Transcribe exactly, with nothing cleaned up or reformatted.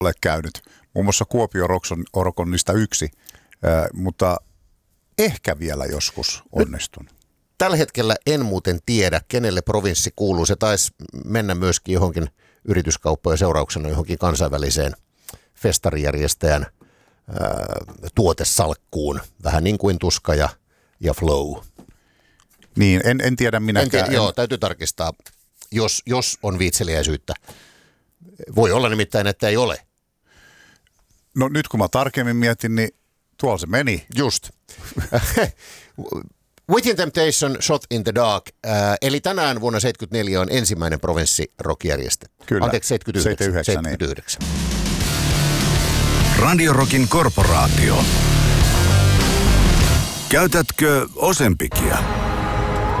ole käynyt. Muun muassa Kuopio Rockonnista yksi, äh, mutta ehkä vielä joskus onnistun. Tällä hetkellä en muuten tiedä, kenelle provinssi kuuluu. Se taisi mennä myöskin johonkin yrityskauppojen seurauksena johonkin kansainväliseen festarijärjestäjän ää, tuotesalkkuun. Vähän niin kuin Tuska ja, ja Flow. Niin, en, en tiedä minäkään. En tiedä, en... Joo, täytyy tarkistaa, jos, jos on viitseliäisyyttä. Voi olla nimittäin, että ei ole. No nyt kun mä tarkemmin mietin, niin tuolla se meni. Just. Within Temptation, Shot in the Dark. Äh, eli tänään vuonna seitsemänkymmentäneljä on ensimmäinen provinssirock järjestetty. Kyllä. Anteeksi, seitsemänkymmentäyhdeksän. seitsemänkymmentäyhdeksän. seitsemänkymmentäyhdeksän. Radio Rockin korporaatio. Käytätkö Ozempicia?